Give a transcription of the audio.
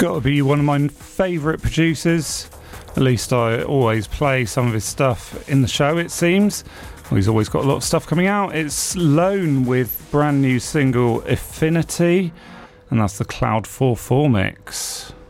got to be one of my favourite producers. At least I always play some of his stuff in the show, it seems. Well, he's always got a lot of stuff coming out. It's Lone with brand new single Affinity, and that's the Cloud 44 mix.